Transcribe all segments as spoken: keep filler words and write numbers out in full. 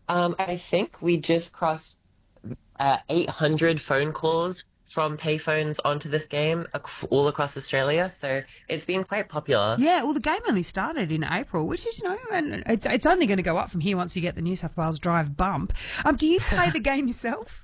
Um, I think we just crossed uh, eight hundred phone calls from payphones onto this game ac- all across Australia. So it's been quite popular. Yeah, well, the game only started in April, which is, you know, and it's it's only going to go up from here once you get the New South Wales Drive bump. Um, do you play the game yourself?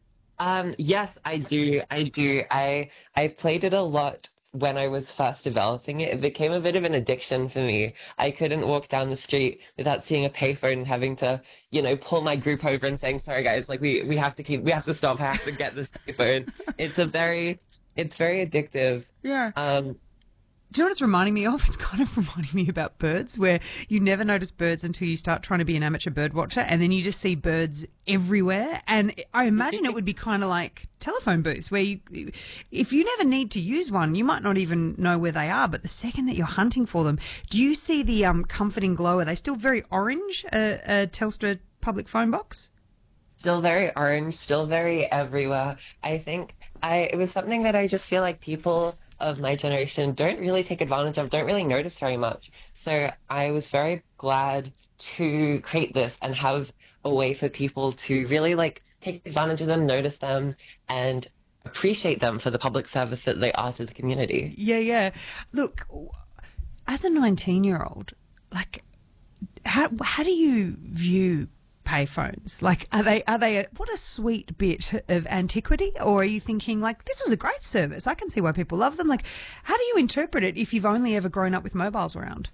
Um, yes, I do. I do. I I played it a lot when I was first developing it. It became a bit of an addiction for me. I couldn't walk down the street without seeing a payphone and having to, you know, pull my group over and saying, "Sorry guys, like we we have to keep we have to stop. I have to get this payphone." It's a very it's very addictive. Yeah. Um, Do you know what it's reminding me of? It's kind of reminding me about birds, where you never notice birds until you start trying to be an amateur bird watcher, and then you just see birds everywhere. And I imagine it would be kind of like telephone booths, where you, if you never need to use one, you might not even know where they are. But the second that you're hunting for them, do you see the um, comforting glow? Are they still very orange? A, a Telstra public phone box? Still very orange, still very everywhere. I think I it was something that I just feel like people of my generation don't really take advantage of, don't really notice very much. So I was very glad to create this and have a way for people to really like take advantage of them, notice them, and appreciate them for the public service that they are to the community. Yeah, yeah. Look, as a nineteen-year-old, like, how how do you view payphones? Like, are they are they a, what a sweet bit of antiquity, or are you thinking like this was a great service? I can see why people love them. Like, how do you interpret it if you've only ever grown up with mobiles around?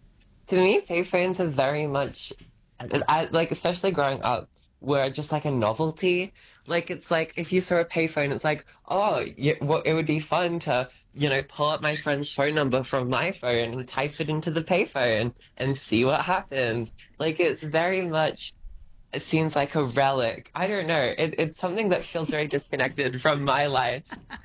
To me, payphones are very much, I, like, especially growing up, were just like a novelty. Like, it's like if you saw a payphone, it's like, oh, yeah, well, it would be fun to, you know, pull up my friend's phone number from my phone and type it into the payphone and see what happens. Like, it's very much, it seems like a relic. I don't know. It, it's something that feels very disconnected from my life.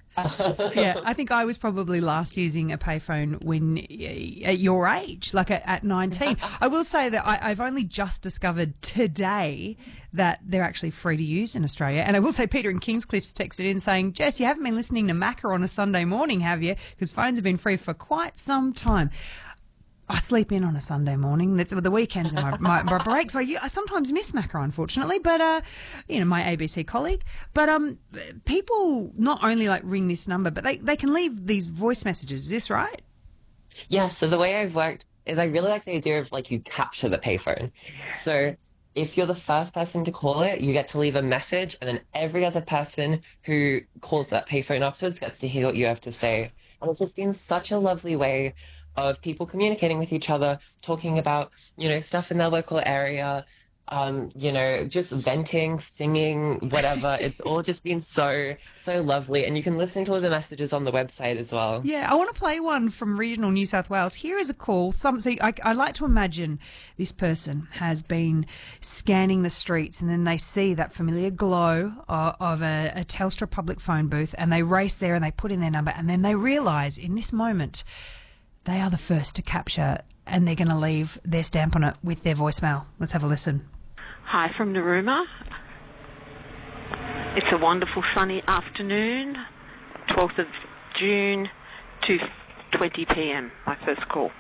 Yeah, I think I was probably last using a payphone when uh, at your age, like at, at nineteen. I will say that I, I've only just discovered today that they're actually free to use in Australia. And I will say Peter in Kingscliff's texted in saying, Jess, you haven't been listening to Macca on a Sunday morning, have you? Because phones have been free for quite some time. I sleep in on a Sunday morning. That's the weekends are my, my, my breaks. So I, I sometimes miss Macca, unfortunately, but, uh, you know, my A B C colleague. But um, people not only like ring this number, but they, they can leave these voice messages. Is this right? Yeah, so the way I've worked is I really like the idea of like you capture the payphone. So if you're the first person to call it, you get to leave a message, and then every other person who calls that payphone afterwards gets to hear what you have to say. And it's just been such a lovely way of people communicating with each other, talking about, you know, stuff in their local area, um, you know, just venting, singing, whatever. It's all just been so, so lovely. And you can listen to all the messages on the website as well. Yeah, I want to play one from regional New South Wales. Here is a call. Some, so I, I like to imagine this person has been scanning the streets, and then they see that familiar glow of, of a, a Telstra public phone booth, and they race there and they put in their number, and then they realise in this moment they are the first to capture, and they're going to leave their stamp on it with their voicemail. Let's have a listen. Hi from Narooma. It's a wonderful sunny afternoon, twelfth of June, two twenty p m, my first call.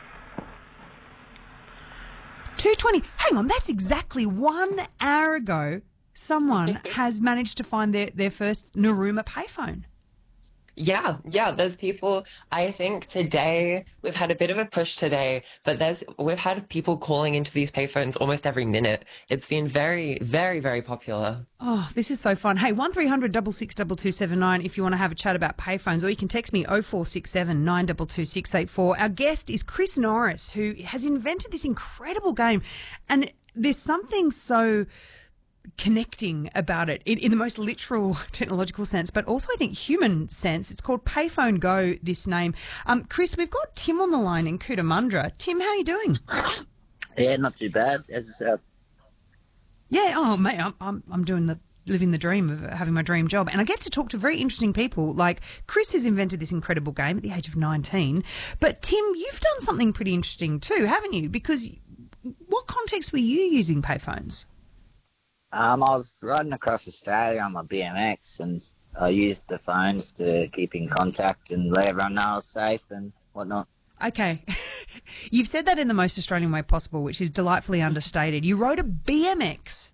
two twenty. Hang on, that's exactly one hour ago someone has managed to find their, their first Narooma payphone. Yeah, yeah, there's people, I think today, we've had a bit of a push today, but there's, we've had people calling into these payphones almost every minute. It's been very, very, very popular. Oh, this is so fun. Hey, one three hundred six six two two seven nine if you want to have a chat about payphones, or you can text me oh four six seven nine two two six eight four. Our guest is Chris Norris, who has invented this incredible game, and there's something so connecting about it in, in the most literal technological sense, but also I think human sense. It's called Payphone Go, this name. Um, Chris, we've got Tim on the line in Cootamundra. Tim, how are you doing? Yeah, not too bad. As yourself? Yeah, oh mate, I'm I'm, I'm doing the living the dream of having my dream job, and I get to talk to very interesting people like Chris, who's invented this incredible game at the age of nineteen. But Tim, you've done something pretty interesting too, haven't you? Because what context were you using payphones? Um, I was riding across Australia on my B M X, and I used the phones to keep in contact and let everyone know I was safe and whatnot. Okay. You've said that in the most Australian way possible, which is delightfully understated. You rode a B M X.